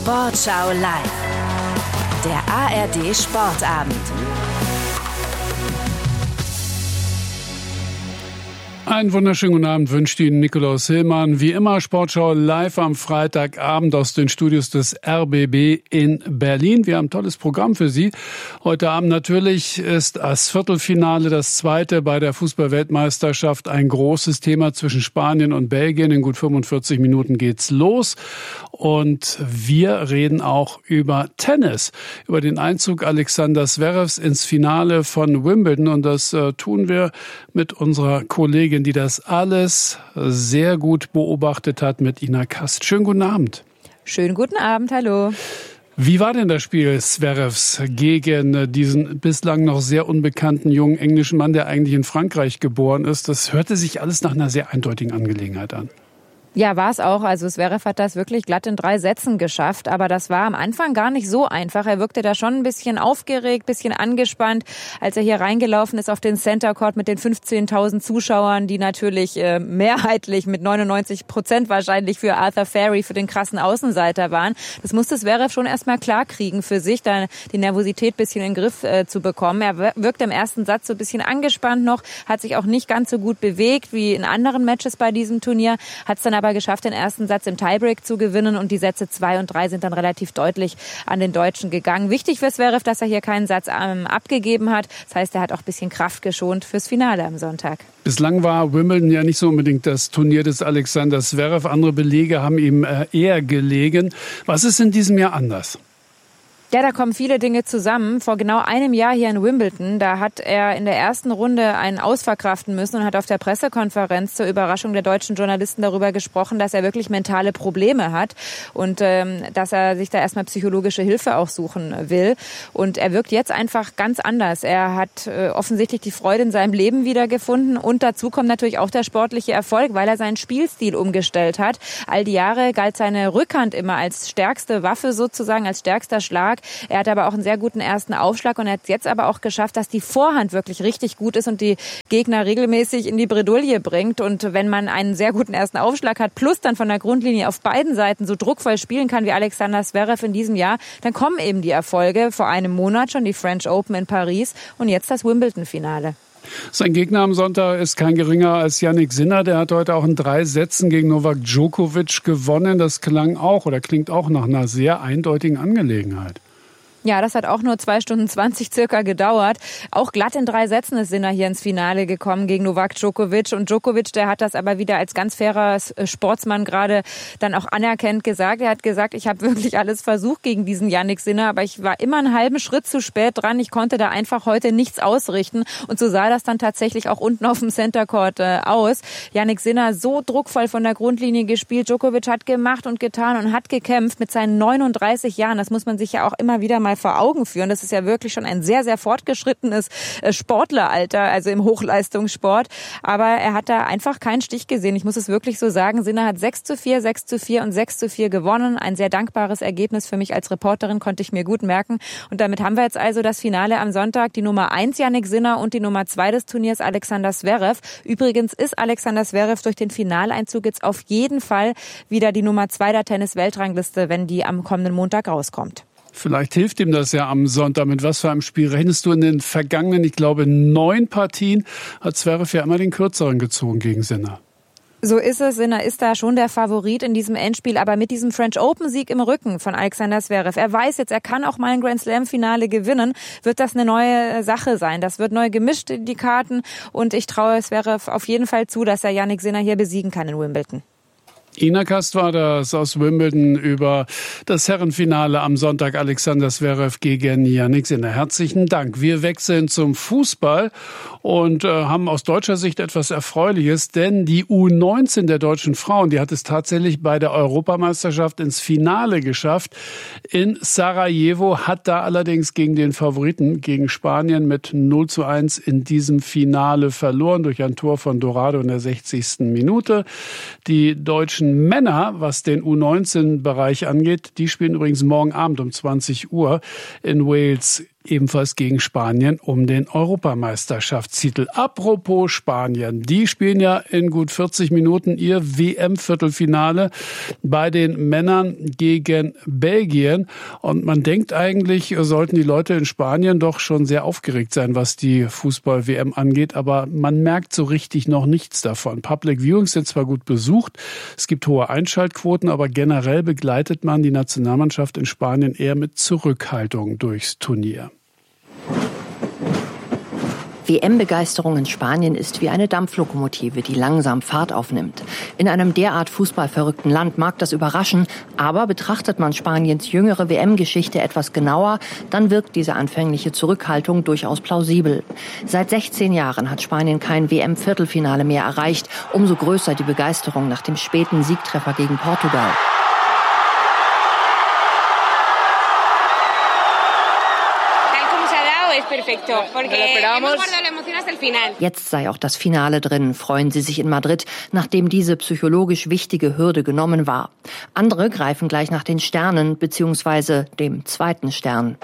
Sportschau live. Der ARD Sportabend. Einen wunderschönen guten Abend wünscht Ihnen Nikolaus Hillmann. Wie immer Sportschau live am Freitagabend aus den Studios des RBB in Berlin. Wir haben ein tolles Programm für Sie. Heute Abend natürlich ist das Viertelfinale, das zweite bei der Fußball-Weltmeisterschaft, ein großes Thema zwischen Spanien und Belgien. In gut 45 Minuten geht's los. Und wir reden auch über Tennis, über den Einzug Alexander Zverevs ins Finale von Wimbledon. Und das tun wir mit unserer Kollegin, die das alles sehr gut beobachtet hat, mit Ina Kast. Schönen guten Abend. Schönen guten Abend, hallo. Wie war denn das Spiel Zverevs gegen diesen bislang noch sehr unbekannten jungen englischen Mann, der eigentlich in Frankreich geboren ist? Das hörte sich alles nach einer sehr eindeutigen Angelegenheit an. Ja, war es auch. Also Zverev hat das wirklich glatt in 3 Sätzen geschafft. Aber das war am Anfang gar nicht so einfach. Er wirkte da schon ein bisschen aufgeregt, bisschen angespannt, als er hier reingelaufen ist auf den Center Court mit den 15.000 Zuschauern, die natürlich mehrheitlich mit 99% wahrscheinlich für Arthur Fary, für den krassen Außenseiter waren. Das musste Zverev schon erstmal klar kriegen für sich, da die Nervosität ein bisschen in den Griff zu bekommen. Er wirkte im ersten Satz so ein bisschen angespannt noch, hat sich auch nicht ganz so gut bewegt wie in anderen Matches bei diesem Turnier, hat es dann aber geschafft, den ersten Satz im Tiebreak zu gewinnen und die Sätze 2 und 3 sind dann relativ deutlich an den Deutschen gegangen. Wichtig für Zverev, dass er hier keinen Satz abgegeben hat. Das heißt, er hat auch ein bisschen Kraft geschont fürs Finale am Sonntag. Bislang war Wimbledon ja nicht so unbedingt das Turnier des Alexander Zverev. Andere Belege haben ihm eher gelegen. Was ist in diesem Jahr anders? Ja, da kommen viele Dinge zusammen. Vor genau einem Jahr hier in Wimbledon, da hat er in der ersten Runde einen ausverkraften müssen und hat auf der Pressekonferenz zur Überraschung der deutschen Journalisten darüber gesprochen, dass er wirklich mentale Probleme hat und dass er sich da erstmal psychologische Hilfe auch suchen will. Und er wirkt jetzt einfach ganz anders. Er hat offensichtlich die Freude in seinem Leben wiedergefunden und dazu kommt natürlich auch der sportliche Erfolg, weil er seinen Spielstil umgestellt hat. All die Jahre galt seine Rückhand immer als stärkste Waffe sozusagen, als stärkster Schlag. Er hat aber auch einen sehr guten ersten Aufschlag und er hat jetzt aber auch geschafft, dass die Vorhand wirklich richtig gut ist und die Gegner regelmäßig in die Bredouille bringt. Und wenn man einen sehr guten ersten Aufschlag hat, plus dann von der Grundlinie auf beiden Seiten so druckvoll spielen kann wie Alexander Zverev in diesem Jahr, dann kommen eben die Erfolge. Vor einem Monat schon die French Open in Paris und jetzt das Wimbledon-Finale. Sein Gegner am Sonntag ist kein geringer als Jannik Sinner. Der hat heute auch in 3 Sätzen gegen Novak Djokovic gewonnen. Das klingt auch nach einer sehr eindeutigen Angelegenheit. Ja, das hat auch nur 2 Stunden 20 circa gedauert. Auch glatt in 3 Sätzen ist Sinner hier ins Finale gekommen gegen Novak Djokovic. Und Djokovic, der hat das aber wieder als ganz fairer Sportsmann gerade dann auch anerkennt gesagt. Er hat gesagt, ich habe wirklich alles versucht gegen diesen Jannik Sinner, aber ich war immer einen halben Schritt zu spät dran. Ich konnte da einfach heute nichts ausrichten. Und so sah das dann tatsächlich auch unten auf dem Center Court aus. Jannik Sinner so druckvoll von der Grundlinie gespielt. Djokovic hat gemacht und getan und hat gekämpft mit seinen 39 Jahren. Das muss man sich ja auch immer wieder mal vor Augen führen. Das ist ja wirklich schon ein sehr, sehr fortgeschrittenes Sportleralter, also im Hochleistungssport. Aber er hat da einfach keinen Stich gesehen. Ich muss es wirklich so sagen. Sinner hat 6:4, 6:4 und 6:4 gewonnen. Ein sehr dankbares Ergebnis für mich als Reporterin, konnte ich mir gut merken. Und damit haben wir jetzt also das Finale am Sonntag. Die Nummer 1 Jannik Sinner und die Nummer 2 des Turniers Alexander Zverev. Übrigens ist Alexander Zverev durch den Finaleinzug jetzt auf jeden Fall wieder die Nummer 2 der Tennis-Weltrangliste, wenn die am kommenden Montag rauskommt. Vielleicht hilft ihm das ja am Sonntag. Mit was für einem Spiel rechnest du in den vergangenen, ich glaube, 9 Partien? Hat Zverev ja immer den kürzeren gezogen gegen Sinner. So ist es. Sinner ist da schon der Favorit in diesem Endspiel, aber mit diesem French Open Sieg im Rücken von Alexander Zverev. Er weiß jetzt, er kann auch mal ein Grand Slam Finale gewinnen. Wird das eine neue Sache sein? Das wird neu gemischt, die Karten. Und ich traue Zverev auf jeden Fall zu, dass er Jannik Sinner hier besiegen kann in Wimbledon. Ina Kast war das aus Wimbledon über das Herrenfinale am Sonntag. Alexander Zverev gegen Jannik Sinner. Herzlichen Dank. Wir wechseln zum Fußball und haben aus deutscher Sicht etwas Erfreuliches, denn die U19 der deutschen Frauen, die hat es tatsächlich bei der Europameisterschaft ins Finale geschafft. In Sarajevo hat da allerdings gegen den Favoriten, gegen Spanien mit 0:1 in diesem Finale verloren durch ein Tor von Dorado in der 60. Minute. Die deutschen Männer, was den U19-Bereich angeht, die spielen übrigens morgen Abend um 20 Uhr in Wales ebenfalls gegen Spanien um den Europameisterschaftstitel. Apropos Spanien, die spielen ja in gut 40 Minuten ihr WM-Viertelfinale bei den Männern gegen Belgien. Und man denkt eigentlich, sollten die Leute in Spanien doch schon sehr aufgeregt sein, was die Fußball-WM angeht. Aber man merkt so richtig noch nichts davon. Public Viewings sind zwar gut besucht, es gibt hohe Einschaltquoten, aber generell begleitet man die Nationalmannschaft in Spanien eher mit Zurückhaltung durchs Turnier. WM-Begeisterung in Spanien ist wie eine Dampflokomotive, die langsam Fahrt aufnimmt. In einem derart fußballverrückten Land mag das überraschen, aber betrachtet man Spaniens jüngere WM-Geschichte etwas genauer, dann wirkt diese anfängliche Zurückhaltung durchaus plausibel. Seit 16 Jahren hat Spanien kein WM-Viertelfinale mehr erreicht. Umso größer die Begeisterung nach dem späten Siegtreffer gegen Portugal. Jetzt sei auch das Finale drin, freuen sie sich in Madrid, nachdem diese psychologisch wichtige Hürde genommen war. Andere greifen gleich nach den Sternen bzw. dem zweiten Stern.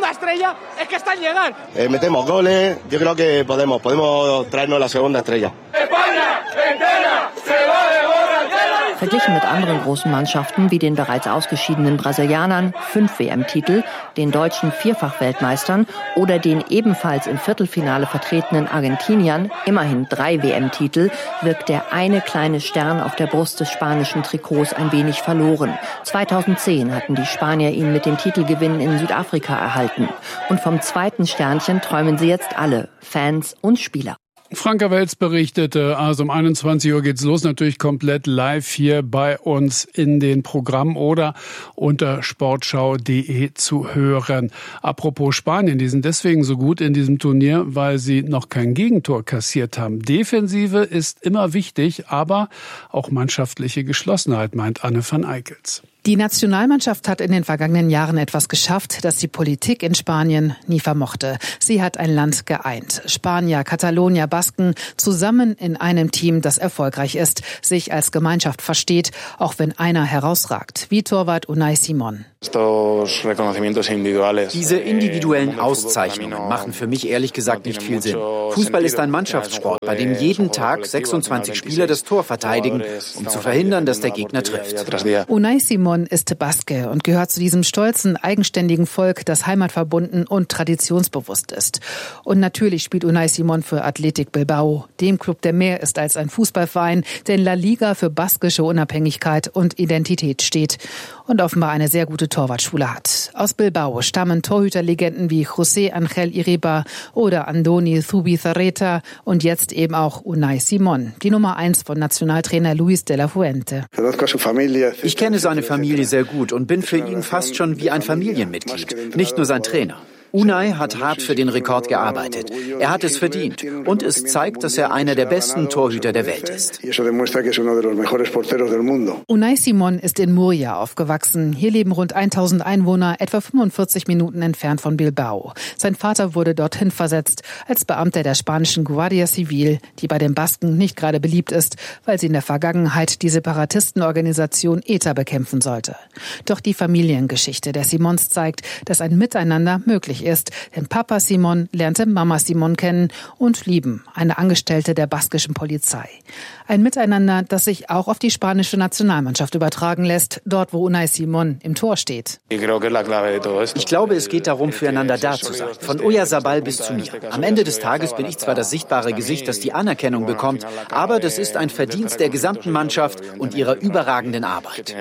Metemos goles, yo creo que podemos traernos la segunda estrella. Verglichen mit anderen großen Mannschaften wie den bereits ausgeschiedenen Brasilianern 5 WM-Titel, den deutschen Vierfach-Weltmeistern oder den ebenfalls im Viertelfinale vertretenen Argentiniern, immerhin 3 WM-Titel, wirkt der eine kleine Stern auf der Brust des spanischen Trikots ein wenig verloren. 2010 hatten die Spanier ihn mit dem Titelgewinn in Südafrika erhalten. Und vom zweiten Sternchen träumen sie jetzt alle, Fans und Spieler. Franka Welz berichtete, also um 21 Uhr geht's los, natürlich komplett live hier bei uns in den Programmen oder unter sportschau.de zu hören. Apropos Spanien, die sind deswegen so gut in diesem Turnier, weil sie noch kein Gegentor kassiert haben. Defensive ist immer wichtig, aber auch mannschaftliche Geschlossenheit, meint Anne van Eickels. Die Nationalmannschaft hat in den vergangenen Jahren etwas geschafft, das die Politik in Spanien nie vermochte. Sie hat ein Land geeint. Spanier, Katalonier, Basken zusammen in einem Team, das erfolgreich ist, sich als Gemeinschaft versteht, auch wenn einer herausragt, wie Torwart Unai Simón. Diese individuellen Auszeichnungen machen für mich ehrlich gesagt nicht viel Sinn. Fußball ist ein Mannschaftssport, bei dem jeden Tag 26 Spieler das Tor verteidigen, um zu verhindern, dass der Gegner trifft. Unai Simón ist Baske und gehört zu diesem stolzen, eigenständigen Volk, das heimatverbunden und traditionsbewusst ist. Und natürlich spielt Unai Simón für Athletic Bilbao, dem Club, der mehr ist als ein Fußballverein, der in La Liga für baskische Unabhängigkeit und Identität steht und offenbar eine sehr gute Torwartschule hat. Aus Bilbao stammen Torhüterlegenden wie José Ángel Iribar oder Andoni Zubizarreta und jetzt eben auch Unai Simón, die Nummer 1 von Nationaltrainer Luis de la Fuente. Ich kenne seine Familie sehr gut und bin für ihn fast schon wie ein Familienmitglied, nicht nur sein Trainer. Unai hat hart für den Rekord gearbeitet. Er hat es verdient und es zeigt, dass er einer der besten Torhüter der Welt ist. Unai Simón ist in Murcia aufgewachsen. Hier leben rund 1000 Einwohner, etwa 45 Minuten entfernt von Bilbao. Sein Vater wurde dorthin versetzt als Beamter der spanischen Guardia Civil, die bei den Basken nicht gerade beliebt ist, weil sie in der Vergangenheit die Separatistenorganisation ETA bekämpfen sollte. Doch die Familiengeschichte der Simons zeigt, dass ein Miteinander möglich ist, denn Papa Simón lernte Mama Simón kennen und lieben, eine Angestellte der baskischen Polizei. Ein Miteinander, das sich auch auf die spanische Nationalmannschaft übertragen lässt, dort wo Unai Simón im Tor steht. Ich glaube, es geht darum, füreinander da zu sein, von Oyarzabal bis zu mir. Am Ende des Tages bin ich zwar das sichtbare Gesicht, das die Anerkennung bekommt, aber das ist ein Verdienst der gesamten Mannschaft und ihrer überragenden Arbeit.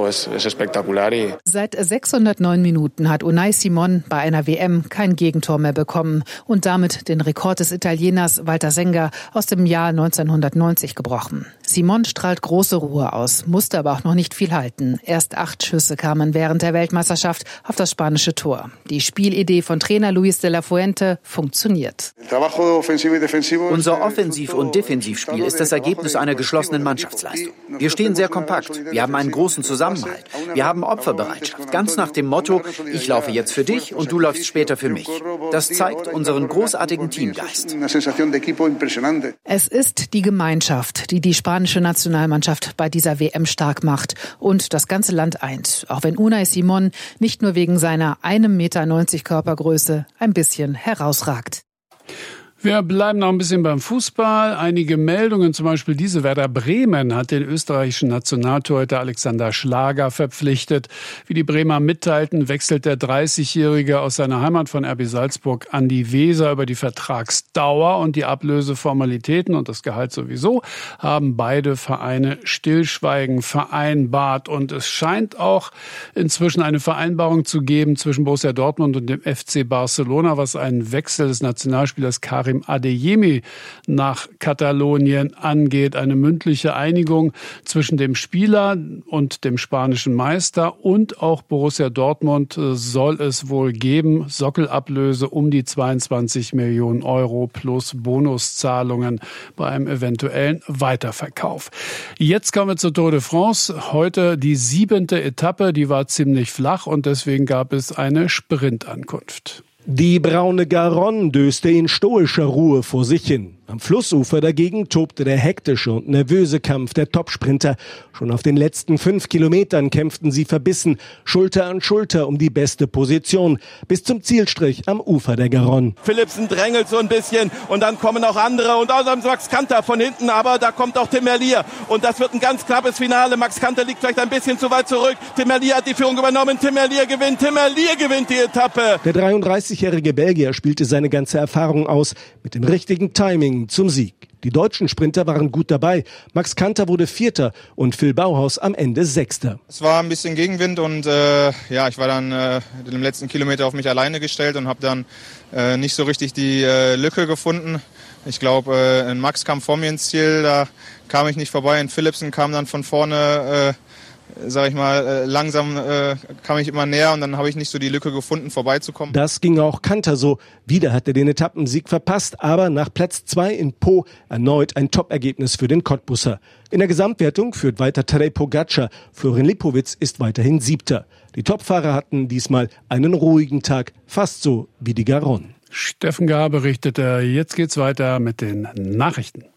Seit 609 Minuten hat Unai Simón bei einer WM kein Gegentor mehr bekommen und damit den Rekord des Italieners Walter Senga aus dem Jahr 1990 gebrochen. Simón strahlt große Ruhe aus, musste aber auch noch nicht viel halten. Erst 8 Schüsse kamen während der Weltmeisterschaft auf das spanische Tor. Die Spielidee von Trainer Luis de la Fuente funktioniert. Unser Offensiv- und Defensivspiel ist das Ergebnis einer geschlossenen Mannschaftsleistung. Wir stehen sehr kompakt, wir haben einen großen Zusammenhalt, wir haben Opferbereitschaft, ganz nach dem Motto, ich laufe jetzt für dich und du läufst später später für mich. Das zeigt unseren großartigen Teamgeist. Es ist die Gemeinschaft, die die spanische Nationalmannschaft bei dieser WM stark macht und das ganze Land eint. Auch wenn Unai Simón nicht nur wegen seiner 1,90 Meter Körpergröße ein bisschen herausragt. Wir bleiben noch ein bisschen beim Fußball. Einige Meldungen, zum Beispiel diese: Werder Bremen hat den österreichischen Nationaltorhüter Alexander Schlager verpflichtet. Wie die Bremer mitteilten, wechselt der 30-Jährige aus seiner Heimat von RB Salzburg an die Weser. Über die Vertragsdauer und die Ablöseformalitäten und das Gehalt sowieso haben beide Vereine stillschweigen vereinbart. Und es scheint auch inzwischen eine Vereinbarung zu geben zwischen Borussia Dortmund und dem FC Barcelona, was einen Wechsel des Nationalspielers Karim Adeyemi nach Katalonien angeht. Eine mündliche Einigung zwischen dem Spieler und dem spanischen Meister und auch Borussia Dortmund soll es wohl geben. Sockelablöse um die 22 Millionen Euro plus Bonuszahlungen bei einem eventuellen Weiterverkauf. Jetzt kommen wir zur Tour de France. Heute die 7. Etappe, die war ziemlich flach und deswegen gab es eine Sprintankunft. Die braune Garonne döste in stoischer Ruhe vor sich hin. Am Flussufer dagegen tobte der hektische und nervöse Kampf der Topsprinter. Schon auf den letzten 5 Kilometern kämpften sie verbissen, Schulter an Schulter um die beste Position, bis zum Zielstrich am Ufer der Garonne. Philipsen drängelt so ein bisschen und dann kommen auch andere und außerdem Max Kanter von hinten, aber da kommt auch Tim Merlier und das wird ein ganz knappes Finale. Max Kanter liegt vielleicht ein bisschen zu weit zurück. Tim Merlier hat die Führung übernommen, Tim Merlier gewinnt die Etappe. Der 33-jährige Belgier spielte seine ganze Erfahrung aus, mit dem richtigen Timing zum Sieg. Die deutschen Sprinter waren gut dabei. Max Kanter wurde Vierter und Phil Bauhaus am Ende Sechster. Es war ein bisschen Gegenwind und ich war dann im letzten Kilometer auf mich alleine gestellt und habe dann nicht so richtig die Lücke gefunden. Ich glaube, ein Max kam vor mir ins Ziel, da kam ich nicht vorbei. Ein Philipsen kam dann von vorne langsam kam ich immer näher und dann habe ich nicht so die Lücke gefunden, vorbeizukommen. Das ging auch Kanter so. Wieder hat er den Etappensieg verpasst, aber nach Platz 2 in Po erneut ein Top-Ergebnis für den Cottbusser. In der Gesamtwertung führt weiter Tadej Pogačar. Florin Lipowitz ist weiterhin 7. Die Topfahrer hatten diesmal einen ruhigen Tag, fast so wie die Garonne. Steffen Gahr berichtete. Jetzt geht's weiter mit den Nachrichten.